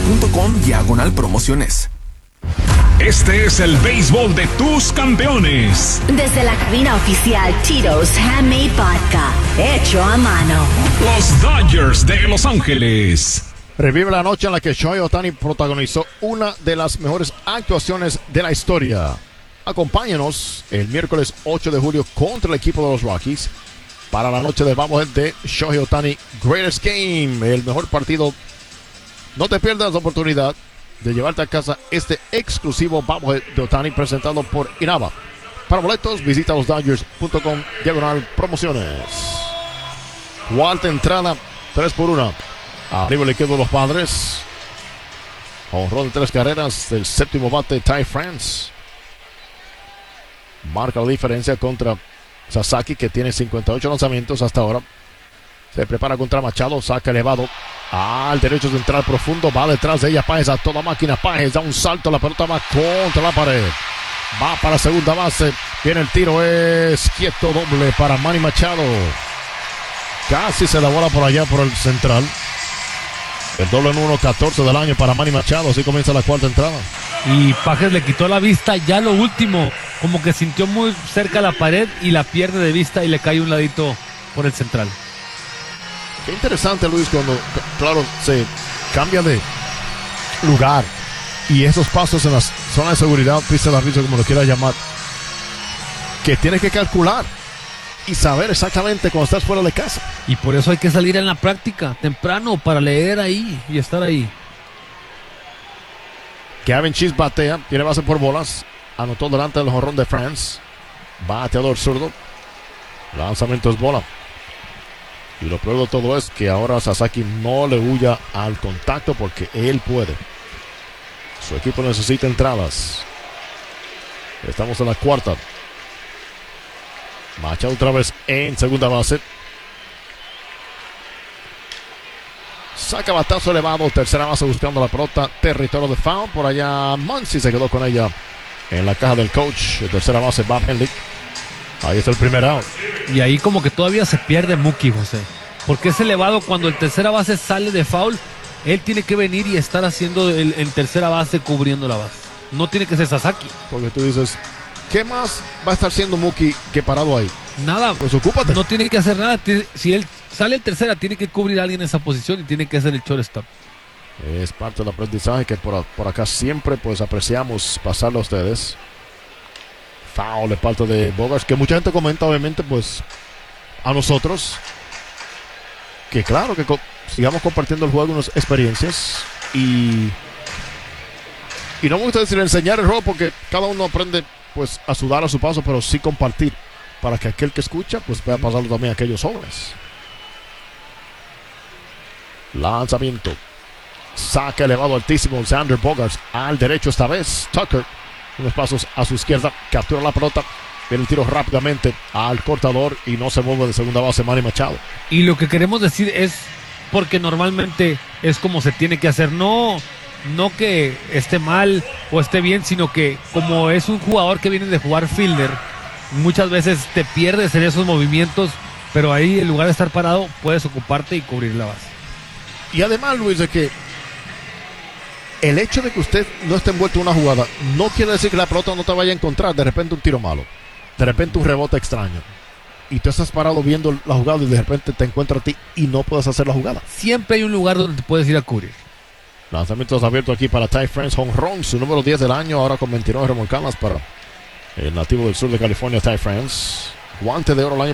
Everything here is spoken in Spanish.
chetos.com/promociones. Este es el béisbol de tus campeones. Desde la cabina oficial Tito's Handmade Vodka, hecho a mano. Los Dodgers de Los Ángeles. Revive la noche en la que Shohei Ohtani protagonizó una de las mejores actuaciones de la historia. Acompáñanos el miércoles 8 de julio contra el equipo de los Rockies para la noche del bobblehead de Shohei Ohtani Greatest Game, el mejor partido. No te pierdas la oportunidad de llevarte a casa este exclusivo bobblehead de Ohtani presentado por Inaba. Para boletos visita losdodgers.com/promociones. Cuarta entrada, 3-1. Arriba el equipo de los Padres. Jonrón de 3 carreras del séptimo bate Ty France. Marca la diferencia contra Sasaki, que tiene 58 lanzamientos hasta ahora. Se prepara contra Machado, saca elevado al derecho central profundo, va detrás de ella Páez a toda máquina. Páez da un salto, la pelota va contra la pared, va para segunda base, viene el tiro, es quieto, doble para Manny Machado. Casi se la bola por allá por el central. El doble en 1-14 del año para Manny Machado. Así comienza la cuarta entrada. Y Páez le quitó la vista ya lo último, como que sintió muy cerca la pared y la pierde de vista y le cae un ladito por el central. Qué interesante, Luis, cuando, claro, se cambia de lugar y esos pasos en la zona de seguridad, pista de aviso, como lo quieras llamar, que tienes que calcular y saber exactamente cuando estás fuera de casa. Y por eso hay que salir en la práctica temprano para leer ahí y estar ahí. Gavin Cheese batea, tiene base por bolas, anotó delante del jonrón de France, bateador zurdo, lanzamiento es bola. Y lo peor de todo es que ahora Sasaki no le huya al contacto porque él puede. Su equipo necesita entradas. Estamos en la cuarta. Machado otra vez en segunda base. Saca batazo elevado, tercera base buscando la pelota, territorio de foul. Por allá Muncy se quedó con ella en la caja del coach. De tercera base Bob Henley. Ahí está el primer out. Y ahí como que todavía se pierde Mookie, José. Porque es elevado cuando el tercera base sale de foul. Él tiene que venir y estar haciendo en tercera base cubriendo la base. No tiene que ser Sasaki. Porque tú dices, ¿qué más va a estar haciendo Mookie que parado ahí? Nada. Pues ocúpate. No tiene que hacer nada. Si él sale en tercera, tiene que cubrir a alguien en esa posición y tiene que hacer el shortstop. Es parte del aprendizaje que por acá siempre pues apreciamos pasarlo a ustedes. Foul de parte de Bogaerts, que mucha gente comenta obviamente pues a nosotros que claro que sigamos compartiendo el juego, unas experiencias y no me gusta decir enseñar el juego porque cada uno aprende pues a sudar a su paso, pero sí compartir para que aquel que escucha pues pueda pasarlo también a aquellos jóvenes. Lanzamiento, saca elevado altísimo Xander Bogaerts al derecho esta vez. Tucker unos pasos a su izquierda, captura la pelota, viene el tiro rápidamente al cortador y no se mueve de segunda base Manny Machado. Y lo que queremos decir es porque normalmente es como se tiene que hacer, no que esté mal o esté bien, sino que como es un jugador que viene de jugar fielder, muchas veces te pierdes en esos movimientos, pero ahí en lugar de estar parado puedes ocuparte y cubrir la base. Y además, Luis, de que el hecho de que usted no esté envuelto en una jugada no quiere decir que la pelota no te vaya a encontrar de repente un tiro malo, de repente un rebote extraño, y tú estás parado viendo la jugada y de repente te encuentra a ti y no puedes hacer la jugada. Siempre hay un lugar donde te puedes ir a cubrir. Lanzamientos abiertos aquí para Ty France, jonrón, su número 10 del año, ahora con 29 remolcadas para el nativo del sur de California, Ty France. Guante de oro el año